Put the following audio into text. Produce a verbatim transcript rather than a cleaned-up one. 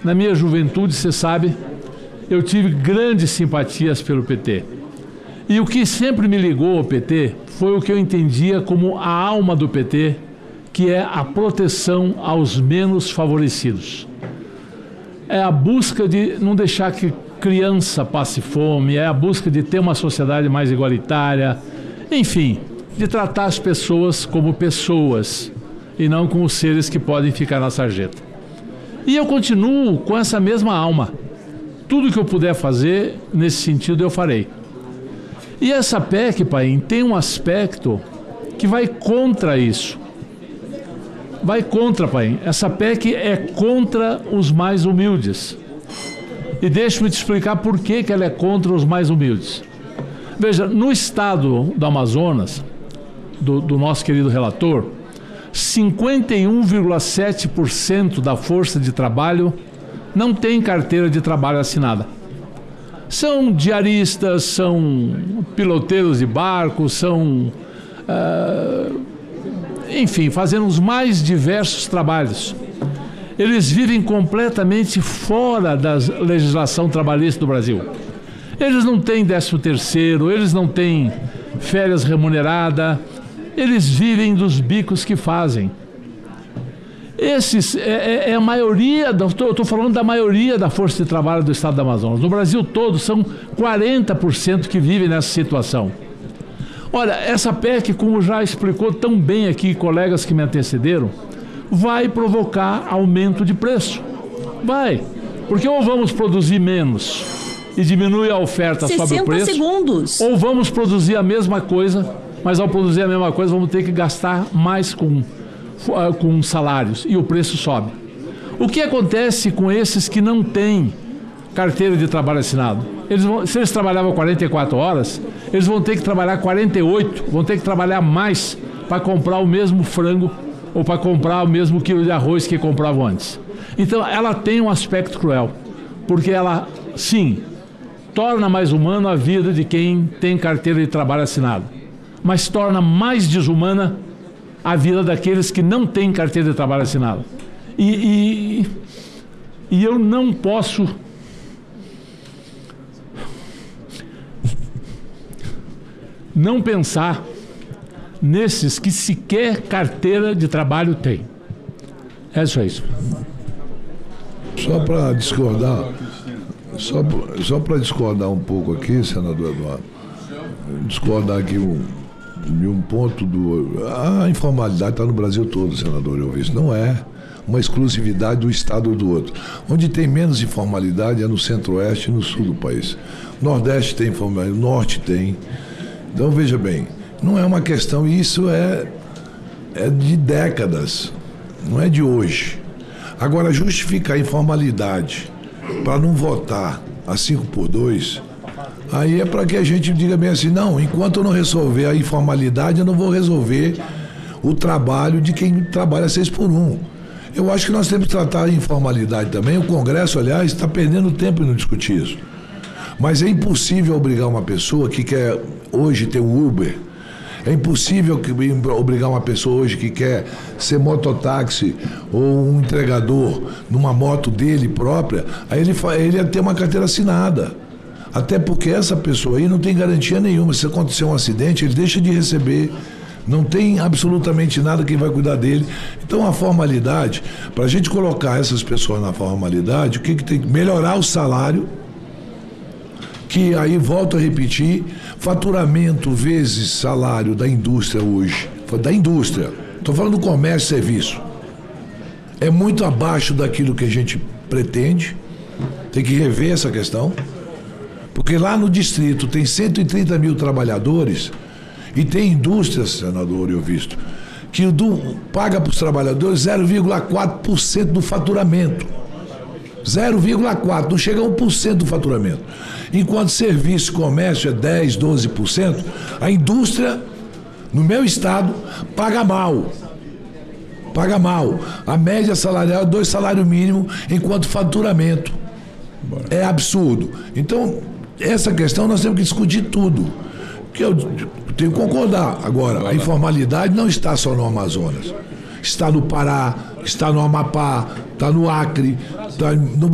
na minha juventude, você sabe, eu tive grandes simpatias pelo P T. E o que sempre me ligou ao P T foi o que eu entendia como a alma do P T, que é a proteção aos menos favorecidos. É a busca de não deixar que criança passe fome, é a busca de ter uma sociedade mais igualitária, enfim, de tratar as pessoas como pessoas e não como seres que podem ficar na sarjeta. E eu continuo com essa mesma alma. Tudo que eu puder fazer nesse sentido eu farei. E essa P E C, Paim, tem um aspecto que vai contra isso. Vai contra, Paim. Essa P E C é contra os mais humildes. E deixe-me te explicar por que, que ela é contra os mais humildes. Veja, no estado do Amazonas, do, do nosso querido relator, cinquenta e um vírgula sete por cento da força de trabalho não tem carteira de trabalho assinada. São diaristas, são piloteiros de barco, são, uh, enfim, fazendo os mais diversos trabalhos. Eles vivem completamente fora da legislação trabalhista do Brasil. Eles não têm décimo terceiro, eles não têm férias remuneradas, eles vivem dos bicos que fazem. Esses é, é a maioria, eu estou falando da maioria da força de trabalho do estado do Amazonas. No Brasil todo são quarenta por cento que vivem nessa situação. Olha, essa P E C, como já explicou tão bem aqui colegas que me antecederam, vai provocar aumento de preço. Vai. Porque ou vamos produzir menos e diminui a oferta sobre o preço, segundos. Ou vamos produzir a mesma coisa, mas ao produzir a mesma coisa vamos ter que gastar mais com, com salários e o preço sobe. O que acontece com esses que não têm carteira de trabalho assinado? Eles vão, se eles trabalhavam quarenta e quatro horas, eles vão ter que trabalhar quarenta e oito, vão ter que trabalhar mais para comprar o mesmo frango ou para comprar o mesmo quilo de arroz que compravam antes. Então, ela tem um aspecto cruel, porque ela, sim, torna mais humana a vida de quem tem carteira de trabalho assinado, mas torna mais desumana a vida daqueles que não têm carteira de trabalho assinado. E, e, e eu não posso não pensar nesses que sequer carteira de trabalho têm. É só isso. Só para discordar, só, só para discordar um pouco aqui, senador Eduardo, discordar aqui um, de um ponto do... A informalidade está no Brasil todo, senador Elvis. Não é uma exclusividade do estado ou do outro. Onde tem menos informalidade é no centro-oeste e no sul do país. Nordeste tem informalidade, norte tem. Então, veja bem, não é uma questão, e isso é, é de décadas, não é de hoje. Agora, justificar a informalidade para não votar a cinco por dois, aí é para que a gente diga bem assim, não, enquanto eu não resolver a informalidade, eu não vou resolver o trabalho de quem trabalha seis por um. Eu acho que nós temos que tratar a informalidade também. O Congresso, aliás, está perdendo tempo em não discutir isso. Mas é impossível obrigar uma pessoa que quer hoje ter um Uber, é impossível obrigar uma pessoa hoje que quer ser mototáxi ou um entregador numa moto dele própria, a ele, ele ter uma carteira assinada. Até porque essa pessoa aí não tem garantia nenhuma. Se acontecer um acidente, ele deixa de receber. Não tem absolutamente nada que vai cuidar dele. Então a formalidade, para a gente colocar essas pessoas na formalidade, o que, que tem que melhorar o salário, que aí, volto a repetir, faturamento vezes salário da indústria hoje, da indústria, estou falando do comércio e serviço, é muito abaixo daquilo que a gente pretende. Tem que rever essa questão, porque lá no distrito tem cento e trinta mil trabalhadores e tem indústrias, senador, eu visto, que do, paga para os trabalhadores zero vírgula quatro por cento do faturamento. zero vírgula quatro por cento, não chega a um por cento do faturamento. Enquanto serviço e comércio é dez, doze por cento, a indústria, no meu estado, paga mal. Paga mal. A média salarial é dois salários mínimos, enquanto faturamento é absurdo. Então, essa questão nós temos que discutir tudo. Que eu tenho que concordar. Agora, a informalidade não está só no Amazonas. Está no Pará, está no Amapá, está no Acre, está no